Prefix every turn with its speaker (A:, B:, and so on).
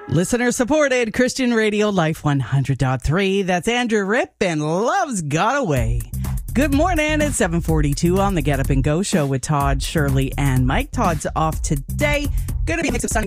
A: Listener supported Christian Radio Life 100.3. That's Andrew Ripp and Love's Got Away. Good morning. It's 7:42 on the Get Up and Go show with Todd, Shirley, and Mike. Todd's off today. Going to be a mix of sunny